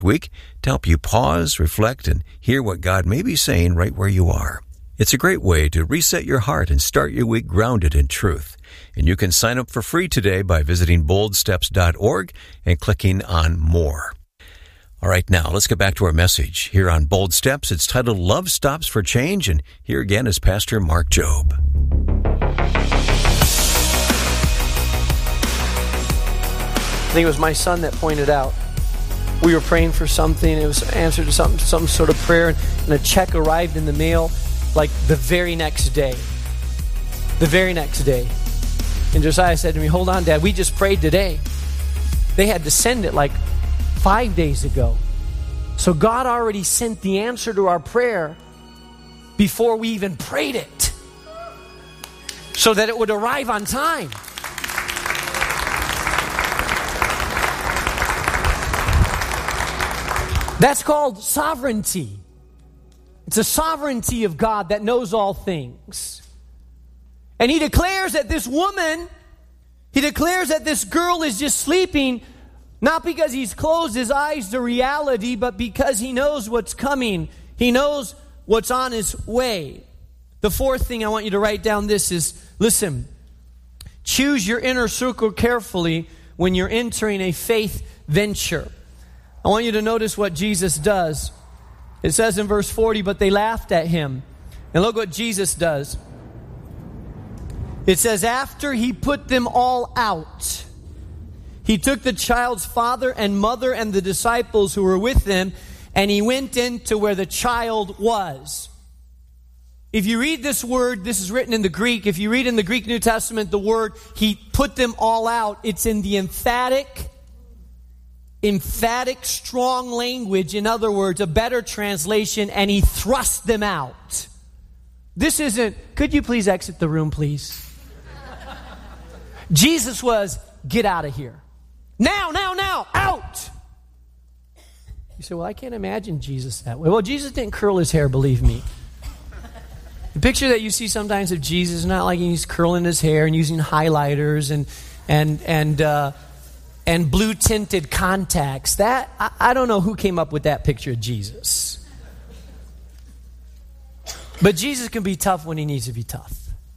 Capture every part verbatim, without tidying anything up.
week to help you pause, reflect, and hear what God may be saying right where you are. It's a great way to reset your heart and start your week grounded in truth. And you can sign up for free today by visiting bold steps dot org and clicking on More. All right, now let's get back to our message here on Bold Steps. It's titled Love Stops for Change, and here again is Pastor Mark Jobe. I think it was my son that pointed out. We were praying for something. It was an answer to some, some sort of prayer, and a check arrived in the mail like the very next day. The very next day. And Josiah said to me, hold on, Dad, we just prayed today. They had to send it like five days ago. So God already sent the answer to our prayer before we even prayed it, so that it would arrive on time. That's called sovereignty. It's a sovereignty of God that knows all things. And he declares that this woman, he declares that this girl is just sleeping, not because he's closed his eyes to reality, but because he knows what's coming. He knows what's on his way. The fourth thing I want you to write down this is, listen, choose your inner circle carefully when you're entering a faith venture. I want you to notice what Jesus does. It says in verse forty, but they laughed at him. And look what Jesus does. It says, after he put them all out, he took the child's father and mother and the disciples who were with them, and he went into where the child was. If you read this word, this is written in the Greek. If you read in the Greek New Testament, the word, he put them all out, it's in the emphatic Emphatic, strong language. In other words, a better translation, and he thrust them out. This isn't, could you please exit the room, please? Jesus was, get out of here. Now, now, now, out. You say, well, I can't imagine Jesus that way. Well, Jesus didn't curl his hair, believe me. The picture that you see sometimes of Jesus is not like he's curling his hair and using highlighters and, and, and, uh, and blue-tinted contacts. That, I, I don't know who came up with that picture of Jesus. But Jesus can be tough when he needs to be tough.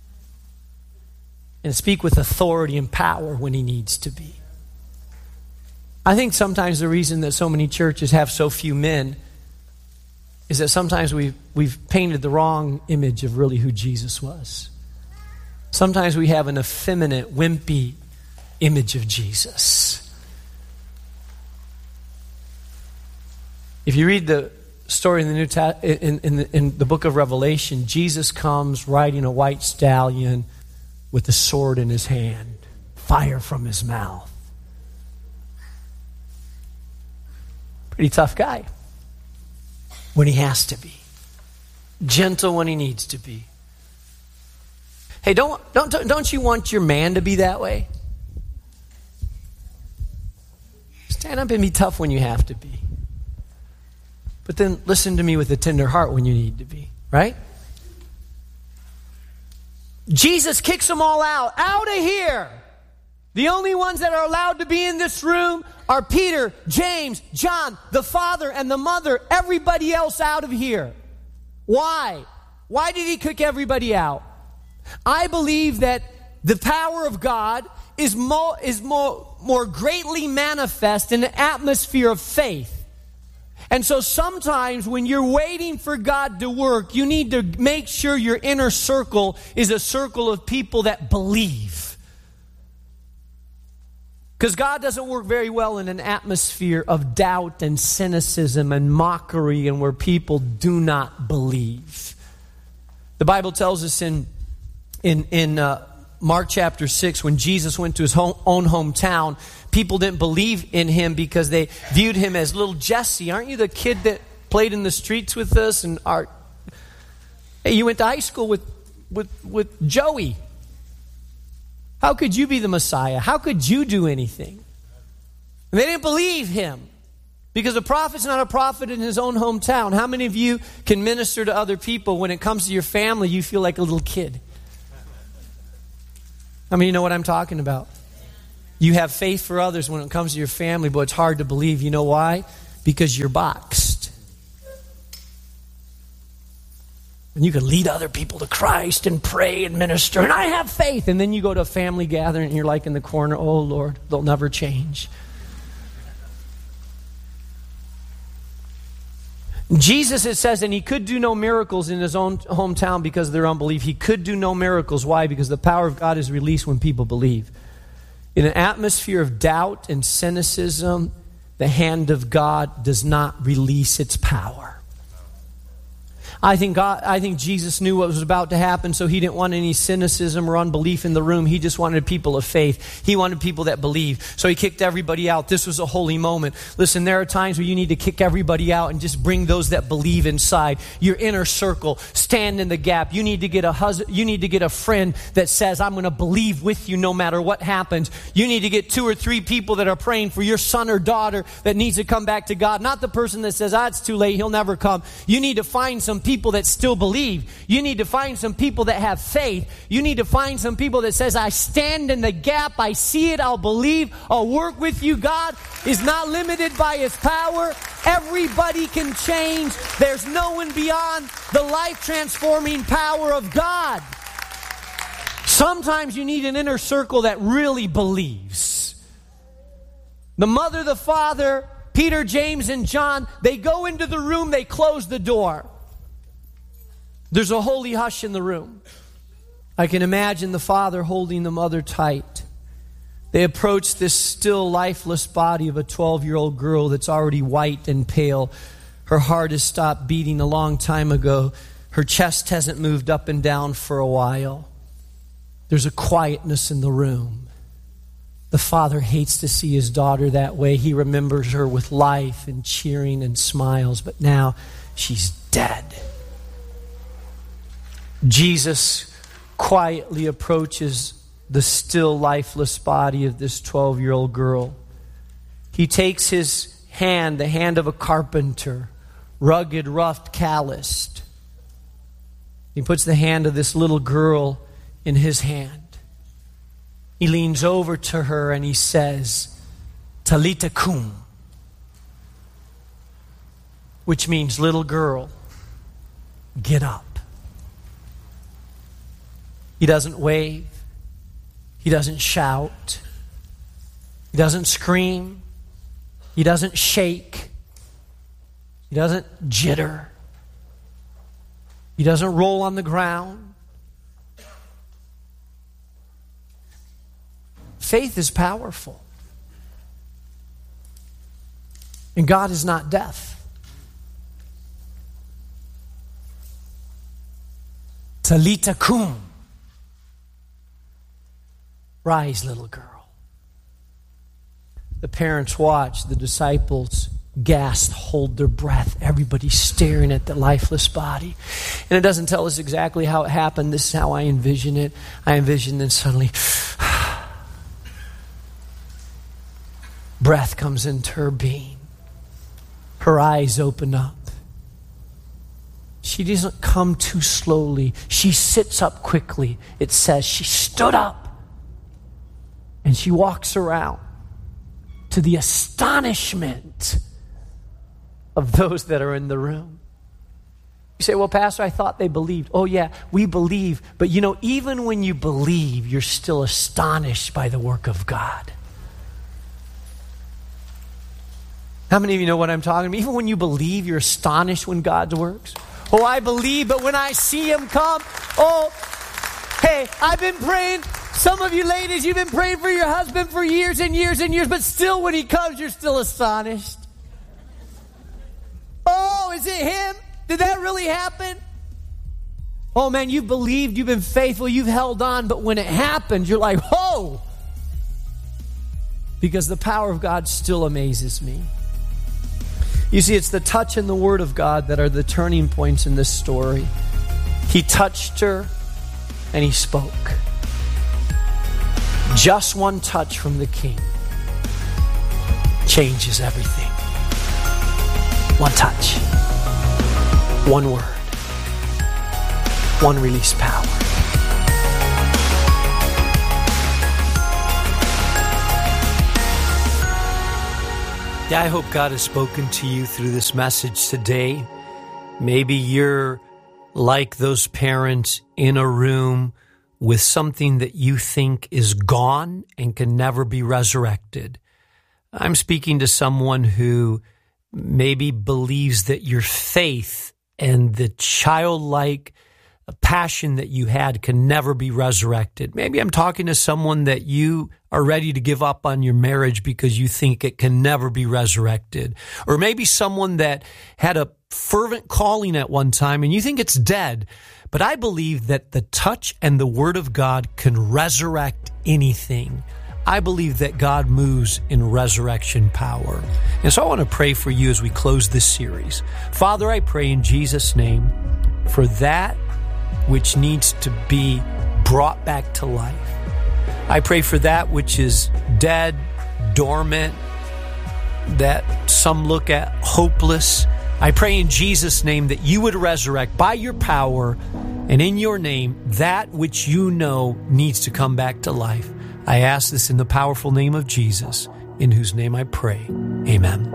And speak with authority and power when he needs to be. I think sometimes the reason that so many churches have so few men is that sometimes we've, we've painted the wrong image of really who Jesus was. Sometimes we have an effeminate, wimpy image of Jesus. If you read the story in the New Ta- in, in, the, in the book of Revelation, Jesus comes riding a white stallion with a sword in his hand, fire from his mouth. Pretty tough guy when he has to be. Gentle when he needs to be. Hey, don't don't don't you want your man to be that way? Stand up and be tough when you have to be. But then listen to me with a tender heart when you need to be, right? Jesus kicks them all out. Out of here. The only ones that are allowed to be in this room are Peter, James, John, the father and the mother. Everybody else out of here. Why? Why did he kick everybody out? I believe that the power of God is more, is more, more greatly manifest in an atmosphere of faith. And so sometimes when you're waiting for God to work, you need to make sure your inner circle is a circle of people that believe. Because God doesn't work very well in an atmosphere of doubt and cynicism and mockery and where people do not believe. The Bible tells us in in in uh, Mark chapter six, when Jesus went to his home, own hometown, people didn't believe in him because they viewed him as little Jesse. Aren't you the kid that played in the streets with us? And our, hey, you went to high school with with with Joey. How could you be the Messiah? How could you do anything? And they didn't believe him because a prophet's not a prophet in his own hometown. How many of you can minister to other people when it comes to your family, you feel like a little kid? I mean, you know what I'm talking about. You have faith for others when it comes to your family, but it's hard to believe. You know why? because you're boxed. And you can lead other people to Christ and pray and minister, and I have faith. And then you go to a family gathering and you're like in the corner, oh Lord, they'll never change. Jesus, it says, and he could do no miracles in his own hometown because of their unbelief. He could do no miracles. Why? Because the power of God is released when people believe. In an atmosphere of doubt and cynicism, the hand of God does not release its power. I think God, I think Jesus knew what was about to happen, so he didn't want any cynicism or unbelief in the room. He just wanted people of faith. He wanted people that believe. So he kicked everybody out. This was a holy moment. Listen, there are times where you need to kick everybody out and just bring those that believe inside. Your inner circle, stand in the gap. You need to get a husband, you need to get a friend that says, I'm going to believe with you no matter what happens. You need to get two or three people that are praying for your son or daughter that needs to come back to God. Not the person that says, ah, it's too late, he'll never come. You need to find some people people that still believe. You need to find some people that have faith. You need to find some people that says, I stand in the gap, I see it, I'll believe, I'll work with you. God is not limited by his power. Everybody can change. There's no one beyond the life-transforming power of God. Sometimes you need an inner circle that really believes. The mother, the father, Peter, James, and John, they go into the room, they close the door. There's a holy hush in the room. I can imagine the father holding the mother tight. They approach this still lifeless body of a twelve-year-old girl that's already white and pale. Her heart has stopped beating a long time ago. Her chest hasn't moved up and down for a while. There's a quietness in the room. The father hates to see his daughter that way. He remembers her with life and cheering and smiles, but now she's dead. Jesus quietly approaches the still lifeless body of this twelve-year-old girl. He takes his hand, the hand of a carpenter, rugged, rough, calloused. He puts the hand of this little girl in his hand. He leans over to her and he says, Talita kum, which means, little girl, get up. He doesn't wave. He doesn't shout. He doesn't scream. He doesn't shake. He doesn't jitter. He doesn't roll on the ground. Faith is powerful. And God is not deaf. Talita kum. Rise, little girl. The parents watch, the disciples gasp, hold their breath. Everybody's staring at the lifeless body. And it doesn't tell us exactly how it happened. This is how I envision it. I envision then suddenly, breath comes into her being. Her eyes open up. She doesn't come too slowly. She sits up quickly. It says she stood up. And she walks around to the astonishment of those that are in the room. You say, well, Pastor, I thought they believed. Oh, yeah, we believe. But you know, even when you believe, you're still astonished by the work of God. How many of you know what I'm talking about? Even when you believe, you're astonished when God works. Oh, I believe, but when I see him come, oh, hey, I've been praying. Some of you ladies, you've been praying for your husband for years and years and years, but still when he comes, you're still astonished. Oh, is it him? Did that really happen? Oh man, you've believed, you've been faithful, you've held on, but when it happens, you're like, whoa! Because the power of God still amazes me. You see, it's the touch and the word of God that are the turning points in this story. He touched her and he spoke. Just one touch from the King changes everything. One touch. One word. One release power. Yeah, I hope God has spoken to you through this message today. Maybe you're like those parents in a room with something that you think is gone and can never be resurrected. I'm speaking to someone who maybe believes that your faith and the childlike passion that you had can never be resurrected. Maybe I'm talking to someone that you are ready to give up on your marriage because you think it can never be resurrected. Or maybe someone that had a fervent calling at one time and you think it's dead. But I believe that the touch and the Word of God can resurrect anything. I believe that God moves in resurrection power. And so I want to pray for you as we close this series. Father, I pray in Jesus' name for that which needs to be brought back to life. I pray for that which is dead, dormant, that some look at hopeless. I pray in Jesus' name that you would resurrect by your power and in your name that which you know needs to come back to life. I ask this in the powerful name of Jesus, in whose name I pray. Amen.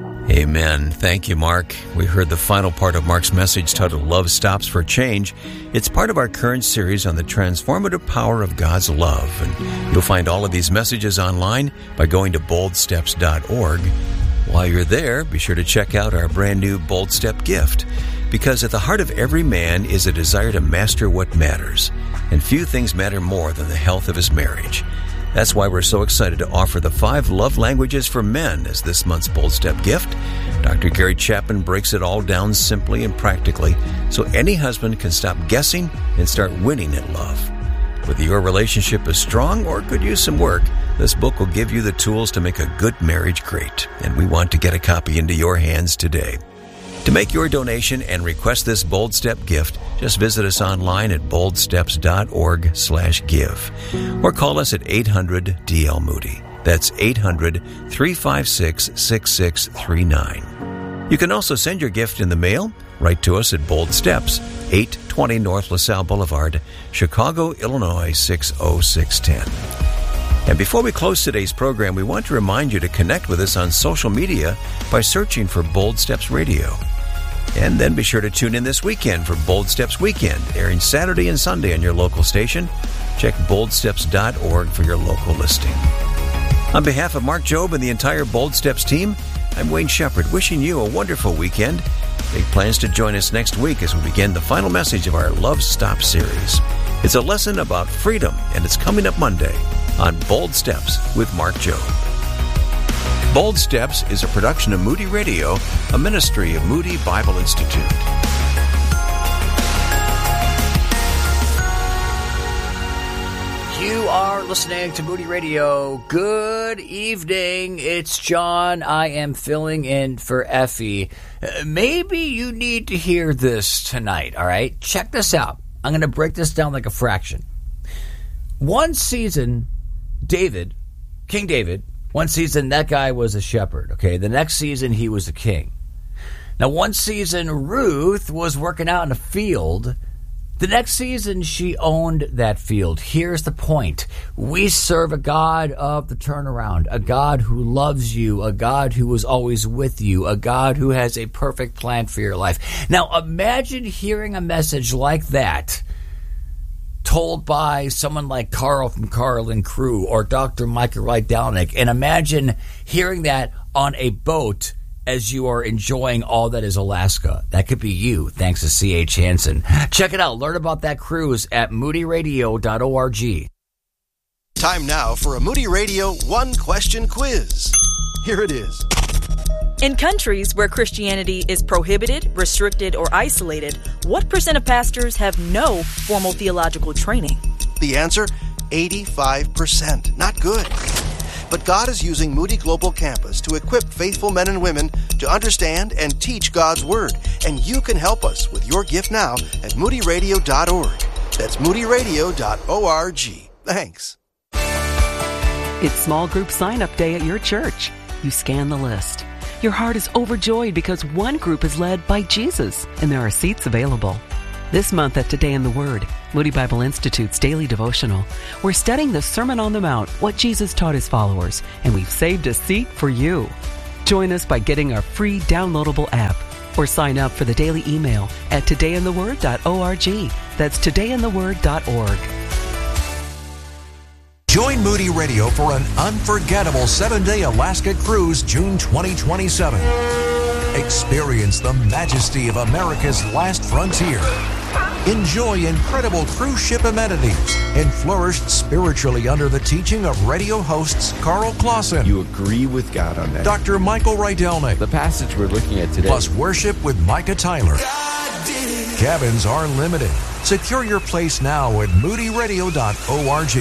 Amen. Thank you, Mark. We heard the final part of Mark's message titled Love Stops for Change. It's part of our current series on the transformative power of God's love. And you'll find all of these messages online by going to bold steps dot org. While you're there, be sure to check out our brand new Bold Step gift. Because at the heart of every man is a desire to master what matters. And few things matter more than the health of his marriage. That's why we're so excited to offer the five love languages for men as this month's Bold Step gift. Doctor Gary Chapman breaks it all down simply and practically so any husband can stop guessing and start winning at love. Whether your relationship is strong or could use some work, this book will give you the tools to make a good marriage great. And we want to get a copy into your hands today. To make your donation and request this Bold Step gift, just visit us online at bold steps dot org slash give or call us at eight hundred D L Moody. That's eight hundred, three five six, six six three nine. You can also send your gift in the mail. Write to us at Bold Steps, eight twenty North LaSalle Boulevard, Chicago, Illinois six oh six one oh. And before we close today's program, we want to remind you to connect with us on social media by searching for Bold Steps Radio. And then be sure to tune in this weekend for Bold Steps Weekend, airing Saturday and Sunday on your local station. Check bold steps dot org for your local listing. On behalf of Mark Jobe and the entire Bold Steps team, I'm Wayne Shepherd, wishing you a wonderful weekend. Make plans to join us next week as we begin the final message of our Love Stop series. It's a lesson about freedom, and it's coming up Monday on Bold Steps with Mark Jobe. Bold Steps is a production of Moody Radio, a ministry of Moody Bible Institute. You are listening to Moody Radio. Good evening. It's John. I am filling in for Effie. Uh, maybe you need to hear this tonight, all right? Check this out. I'm going to break this down like a fraction. One season, David, King David, one season, that guy was a shepherd, okay? The next season, he was a king. Now, one season, Ruth was working out in a field. The next season, she owned that field. Here's the point. We serve a God of the turnaround, a God who loves you, a God who is always with you, a God who has a perfect plan for your life. Now, imagine hearing a message like that told by someone like Carl from Carl and Crew or Doctor Michael Wright-Downick, and imagine hearing that on a boat as you are enjoying all that is Alaska. That could be you, thanks to C H. Hansen. Check it out. Learn about that cruise at moody radio dot org. Time now for a Moody Radio one-question quiz. Here it is. In countries where Christianity is prohibited, restricted, or isolated, what percent of pastors have no formal theological training? The answer, eighty-five percent. Not good. But God is using Moody Global Campus to equip faithful men and women to understand and teach God's Word. And you can help us with your gift now at moody radio dot org. That's moody radio dot org. Thanks. It's small group sign-up day at your church. You scan the list. Your heart is overjoyed because one group is led by Jesus, and there are seats available. This month at Today in the Word, Moody Bible Institute's daily devotional, we're studying the Sermon on the Mount, what Jesus taught his followers, and we've saved a seat for you. Join us by getting our free downloadable app or sign up for the daily email at today in the word dot org. That's today in the word dot org. Join Moody Radio for an unforgettable seven-day Alaska cruise June twenty twenty-seven. Experience the majesty of America's last frontier. Enjoy incredible cruise ship amenities and flourish spiritually under the teaching of radio hosts Carl Clausen. You agree with God on that. Doctor Michael Rydelnik. The passage we're looking at today. Plus worship with Micah Tyler. Cabins are limited. Secure your place now at moody radio dot org.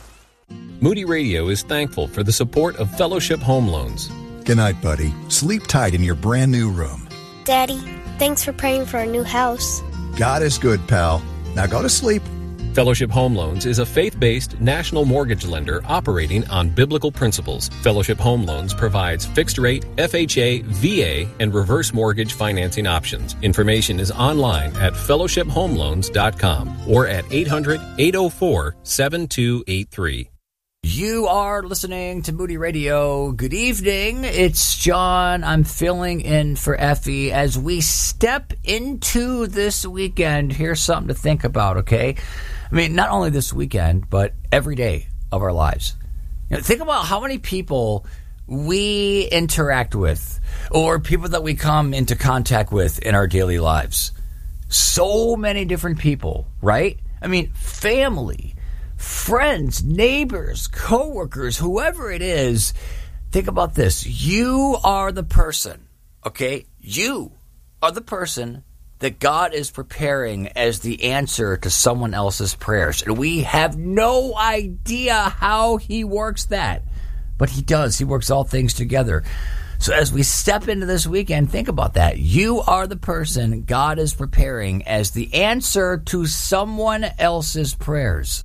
Moody Radio is thankful for the support of Fellowship Home Loans. Good night, buddy. Sleep tight in your brand new room. Daddy, thanks for praying for a new house. God is good, pal. Now go to sleep. Fellowship Home Loans is a faith-based national mortgage lender operating on biblical principles. Fellowship Home Loans provides fixed-rate, F H A, V A, and reverse mortgage financing options. Information is online at fellowship home loans dot com or at eight hundred, eight oh four, seven two eight three. You are listening to Moody Radio. Good evening. It's John. I'm filling in for Effie. As we step into this weekend, here's something to think about, okay? I mean, not only this weekend, but every day of our lives. You know, think about how many people we interact with or people that we come into contact with in our daily lives. So many different people, right? I mean, family, friends, neighbors, coworkers, whoever it is. Think about this. You are the person, okay? You are the person that God is preparing as the answer to someone else's prayers. And we have no idea how he works that. But he does. He works all things together. So as we step into this weekend, think about that. You are the person God is preparing as the answer to someone else's prayers.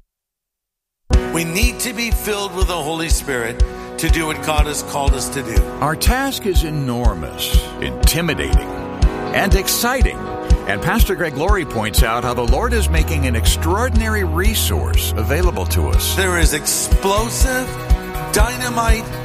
We need to be filled with the Holy Spirit to do what God has called us to do. Our task is enormous, intimidating, and exciting. And Pastor Greg Laurie points out how the Lord is making an extraordinary resource available to us. There is explosive, dynamite